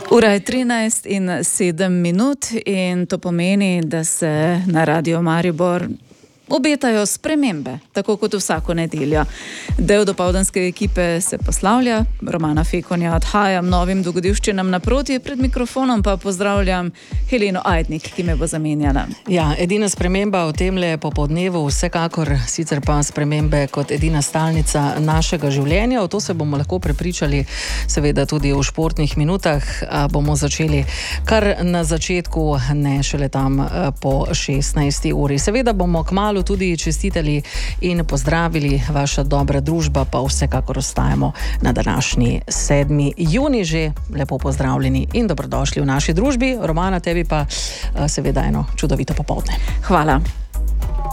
Ura je 13:07 in to pomeni, da se na Radio Maribor obetajo spremembe, tako kot vsako nedeljo. Del dopoldanske ekipe se poslavlja, Romana Fekonja odhaja novim dogodivščinam naproti, pred mikrofonom pa pozdravljam Heleno Ajdnik, ki me bo zamenjala. Ja, edina sprememba v temle popoldnevu, vsekakor sicer pa spremembe kot edina stalnica našega življenja. V to se bomo lahko prepričali seveda tudi v športnih minutah. Bomo začeli kar na začetku, ne šele tam po 16. uri. Seveda bomo kmalu tudi čestitali in pozdravili, vaša dobra družba pa vsekakor ostajamo na današnji 7. junij že. Lepo pozdravljeni in dobrodošli v naši družbi. Romana, tebi pa seveda eno čudovito popoldne. Hvala.